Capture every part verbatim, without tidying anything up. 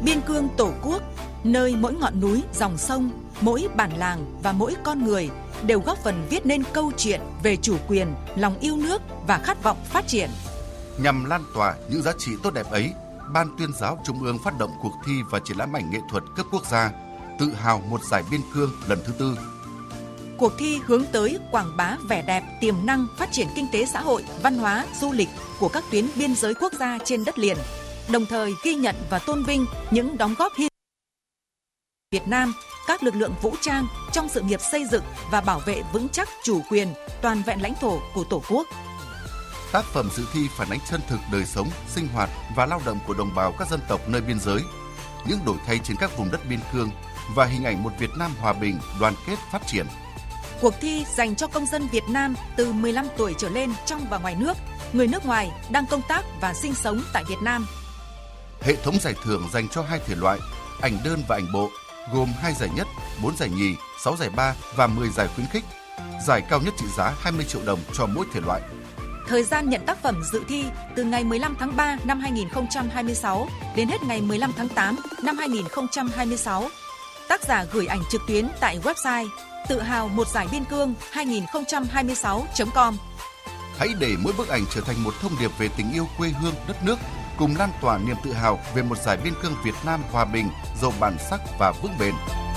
Biên cương Tổ quốc, nơi mỗi ngọn núi, dòng sông, mỗi bản làng và mỗi con người đều góp phần viết nên câu chuyện về chủ quyền, lòng yêu nước và khát vọng phát triển. Nhằm lan tỏa những giá trị tốt đẹp ấy, Ban Tuyên giáo Trung ương phát động cuộc thi và triển lãm ảnh nghệ thuật cấp quốc gia Tự hào một giải biên cương lần thứ tư. Cuộc thi hướng tới quảng bá vẻ đẹp, tiềm năng, phát triển kinh tế xã hội, văn hóa, du lịch của các tuyến biên giới quốc gia trên đất liền, đồng thời ghi nhận và tôn vinh những đóng góp hy Việt Nam, các lực lượng vũ trang trong sự nghiệp xây dựng và bảo vệ vững chắc chủ quyền, toàn vẹn lãnh thổ của Tổ quốc. Tác phẩm dự thi phản ánh chân thực đời sống, sinh hoạt và lao động của đồng bào các dân tộc nơi biên giới, những đổi thay trên các vùng đất biên cương và hình ảnh một Việt Nam hòa bình, đoàn kết, phát triển. Cuộc thi dành cho công dân Việt Nam từ mười lăm tuổi trở lên trong và ngoài nước, người nước ngoài đang công tác và sinh sống tại Việt Nam. Hệ thống giải thưởng dành cho hai thể loại, ảnh đơn và ảnh bộ, gồm hai giải nhất, bốn giải nhì, sáu giải ba và mười giải khuyến khích. Giải cao nhất trị giá hai mươi triệu đồng cho mỗi thể loại. Thời gian nhận tác phẩm dự thi từ ngày mười lăm tháng ba năm hai nghìn không trăm hai mươi sáu đến hết ngày mười lăm tháng tám năm hai nghìn không trăm hai mươi sáu. Tác giả gửi ảnh trực tuyến tại website tự hào một giải biên cương hai nghìn không trăm hai mươi sáu chấm com. Hãy để mỗi bức ảnh trở thành một thông điệp về tình yêu quê hương, đất nước, cùng lan tỏa niềm tự hào về một giải biên cương Việt Nam hòa bình, giàu bản sắc và vững bền.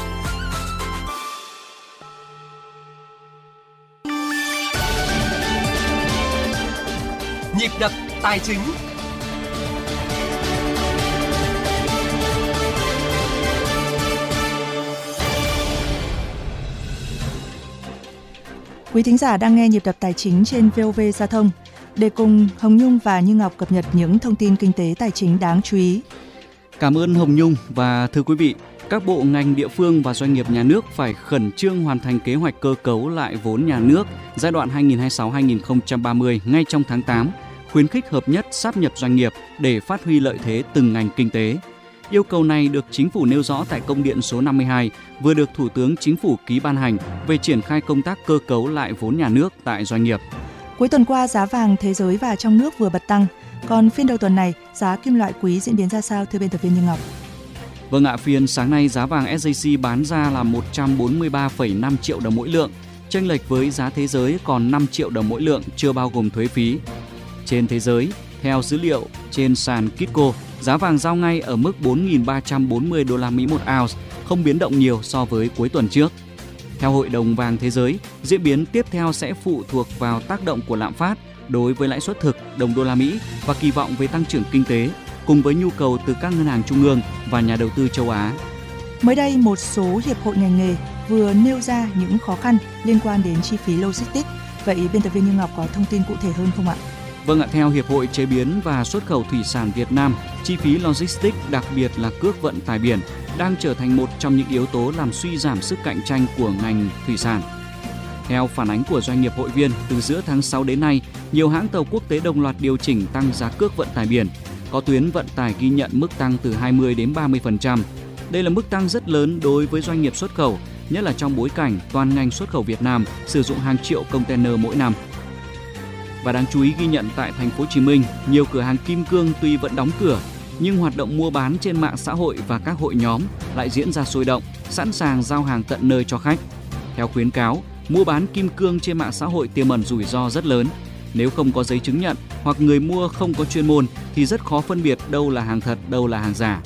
Nhịp đập tài chính. Quý thính giả đang nghe Nhịp đập tài chính trên vê o vê Giao thông. Để cùng Hồng Nhung và Như Ngọc cập nhật những thông tin kinh tế tài chính đáng chú ý. Cảm ơn Hồng Nhung và thưa quý vị, các bộ ngành địa phương và doanh nghiệp nhà nước phải khẩn trương hoàn thành kế hoạch cơ cấu lại vốn nhà nước giai đoạn hai nghìn không trăm hai mươi sáu đến hai nghìn không trăm ba mươi ngay trong tháng tám, khuyến khích hợp nhất sáp nhập doanh nghiệp để phát huy lợi thế từng ngành kinh tế. Yêu cầu này được Chính phủ nêu rõ tại công điện số năm mươi hai vừa được Thủ tướng Chính phủ ký ban hành về triển khai công tác cơ cấu lại vốn nhà nước tại doanh nghiệp. Cuối tuần qua, giá vàng thế giới và trong nước vừa bật tăng. Còn phiên đầu tuần này, giá kim loại quý diễn biến ra sao thưa biên tập viên Như Ngọc? Vâng ạ, phiên sáng nay giá vàng ét gi xê bán ra là một trăm bốn mươi ba phẩy năm triệu đồng mỗi lượng, chênh lệch với giá thế giới còn năm triệu đồng mỗi lượng chưa bao gồm thuế phí. Trên thế giới, theo dữ liệu trên sàn Kitco, giá vàng giao ngay ở mức bốn nghìn ba trăm bốn mươi đô la Mỹ một ounce, không biến động nhiều so với cuối tuần trước. Theo Hội đồng vàng thế giới, diễn biến tiếp theo sẽ phụ thuộc vào tác động của lạm phát đối với lãi suất thực đồng đô la Mỹ và kỳ vọng về tăng trưởng kinh tế, cùng với nhu cầu từ các ngân hàng trung ương và nhà đầu tư châu Á. Mới đây, một số hiệp hội ngành nghề vừa nêu ra những khó khăn liên quan đến chi phí logistics. Vậy biên tập viên Như Ngọc có thông tin cụ thể hơn không ạ? Vâng ạ, theo Hiệp hội Chế biến và Xuất khẩu Thủy sản Việt Nam, chi phí logistics, đặc biệt là cước vận tải biển, đang trở thành một trong những yếu tố làm suy giảm sức cạnh tranh của ngành thủy sản. Theo phản ánh của doanh nghiệp hội viên, từ giữa tháng sáu đến nay, nhiều hãng tàu quốc tế đồng loạt điều chỉnh tăng giá cước vận tải biển. Có tuyến vận tải ghi nhận mức tăng từ hai mươi đến ba mươi phần trăm. Đây là mức tăng rất lớn đối với doanh nghiệp xuất khẩu, nhất là trong bối cảnh toàn ngành xuất khẩu Việt Nam sử dụng hàng triệu container mỗi năm. Và đáng chú ý ghi nhận tại thành phố Hồ Chí Minh, nhiều cửa hàng kim cương tuy vẫn đóng cửa, nhưng hoạt động mua bán trên mạng xã hội và các hội nhóm lại diễn ra sôi động, sẵn sàng giao hàng tận nơi cho khách. Theo khuyến cáo, mua bán kim cương trên mạng xã hội tiềm ẩn rủi ro rất lớn. Nếu không có giấy chứng nhận hoặc người mua không có chuyên môn thì rất khó phân biệt đâu là hàng thật, đâu là hàng giả.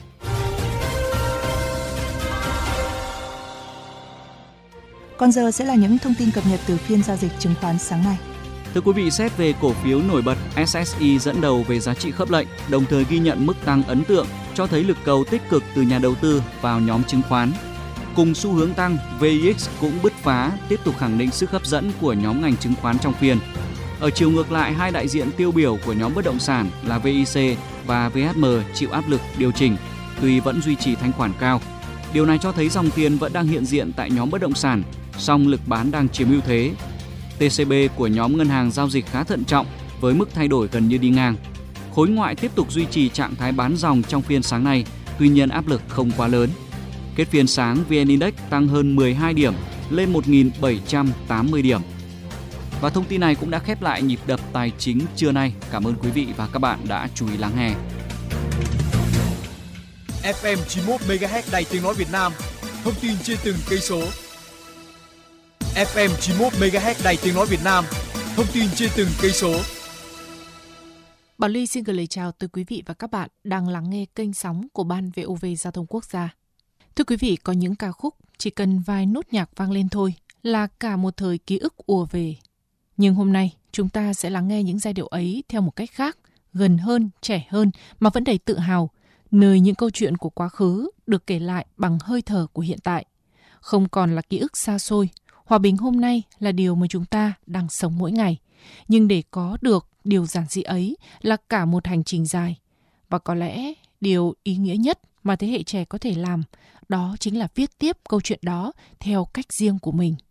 Còn giờ sẽ là những thông tin cập nhật từ phiên giao dịch chứng khoán sáng nay. Thưa quý vị, xét về cổ phiếu nổi bật, ét ét i dẫn đầu về giá trị khớp lệnh, đồng thời ghi nhận mức tăng ấn tượng, cho thấy lực cầu tích cực từ nhà đầu tư vào nhóm chứng khoán. Cùng xu hướng tăng, vê i ích cũng bứt phá, tiếp tục khẳng định sức hấp dẫn của nhóm ngành chứng khoán trong phiên. Ở chiều ngược lại, hai đại diện tiêu biểu của nhóm bất động sản là vê i xê và vê hát em chịu áp lực điều chỉnh, tuy vẫn duy trì thanh khoản cao. Điều này cho thấy dòng tiền vẫn đang hiện diện tại nhóm bất động sản, song lực bán đang chiếm ưu thế. tê xê bê của nhóm ngân hàng giao dịch khá thận trọng với mức thay đổi gần như đi ngang. Khối ngoại tiếp tục duy trì trạng thái bán dòng trong phiên sáng nay, tuy nhiên áp lực không quá lớn. Kết phiên sáng, vê en Index tăng hơn mười hai điểm lên một nghìn bảy trăm tám mươi điểm. Và thông tin này cũng đã khép lại nhịp đập tài chính trưa nay. Cảm ơn quý vị và các bạn đã chú ý lắng nghe. ép em chín mươi mốt mê ga héc Đài Tiếng nói Việt Nam, thông tin trên từng cây số. ép em chín mươi mốt mê ga héc Đài Tiếng nói Việt Nam, thông tin trên từng cây số. Bảo Ly xin gửi lời chào tới quý vị và các bạn đang lắng nghe kênh sóng của Ban vê o vê Giao thông Quốc gia. Thưa quý vị, có những ca khúc chỉ cần vài nốt nhạc vang lên thôi là cả một thời ký ức ùa về. Nhưng hôm nay chúng ta sẽ lắng nghe những giai điệu ấy theo một cách khác, gần hơn, trẻ hơn mà vẫn đầy tự hào, nơi những câu chuyện của quá khứ được kể lại bằng hơi thở của hiện tại. Không còn là ký ức xa xôi, hòa bình hôm nay là điều mà chúng ta đang sống mỗi ngày. Nhưng để có được điều giản dị ấy là cả một hành trình dài. Và có lẽ điều ý nghĩa nhất mà thế hệ trẻ có thể làm đó chính là viết tiếp câu chuyện đó theo cách riêng của mình.